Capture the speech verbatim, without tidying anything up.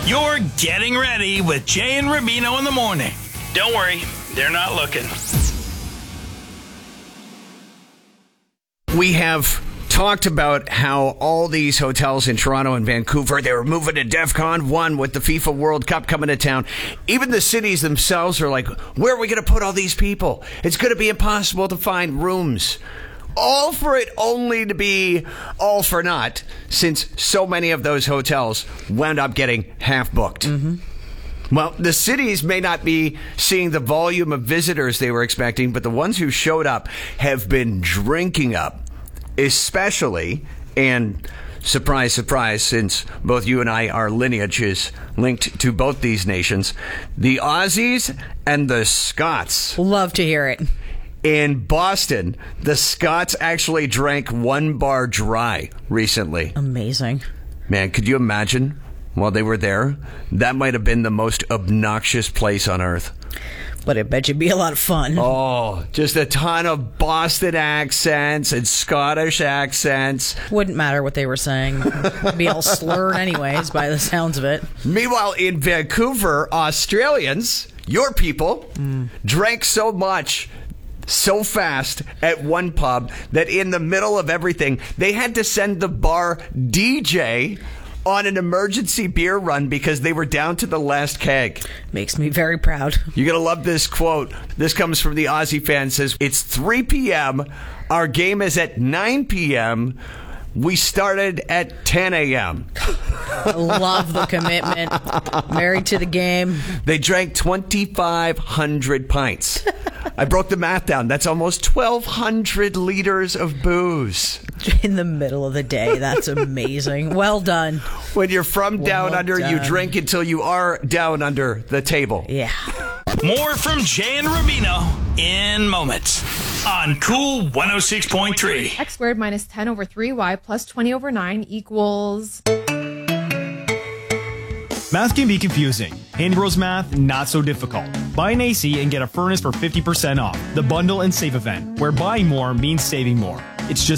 You're getting ready with Jay and Rubino in the morning. Don't worry, they're not looking. We have talked about how all these hotels in Toronto and Vancouver, they were moving to DEFCON one with the FIFA World Cup coming to town. Even the cities themselves are like, where are we going to put all these people? It's going to be impossible to find rooms. All for it only to be all for naught, since so many of those hotels wound up getting half booked. Mm-hmm. Well, the cities may not be seeing the volume of visitors they were expecting, but the ones who showed up have been drinking up. Especially, and surprise, surprise, since both you and I, our lineage is linked to both these nations, the Aussies and the Scots. Love to hear it. In Boston, the Scots actually drank one bar dry recently. Amazing. Man, could you imagine while they were there? That might have been the most obnoxious place on earth. But I bet you'd be a lot of fun. Oh, just a ton of Boston accents and Scottish accents. Wouldn't matter what they were saying. It'd be all slurred anyways by the sounds of it. Meanwhile, in Vancouver, Australians, your people, mm. drank so much so fast at one pub that in the middle of everything, they had to send the bar D J on an emergency beer run because they were down to the last keg. Makes me very proud. You're going to love this quote. This comes from the Aussie fan. It says, it's three p.m. Our game is at nine p.m. We started at ten a.m. I love the commitment. Married to the game. They drank twenty-five hundred pints. I broke the math down. That's almost twelve hundred liters of booze. In the middle of the day. That's amazing. Well done. When you're from well down under, done. you drink until you are down under the table. Yeah. More from Jay and Rubino in moments on Cool one oh six point three. X squared minus ten over three y plus twenty over nine equals... Math can be confusing. Handy Bros Math, not so difficult. Buy an A C and get a furnace for fifty percent off. The Bundle and Save event, where buying more means saving more. It's just